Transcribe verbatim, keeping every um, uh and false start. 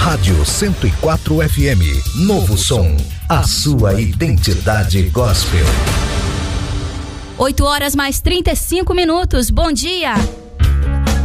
Rádio cento e quatro F M, Novo Som, a sua identidade gospel. oito horas mais trinta e cinco minutos, bom dia.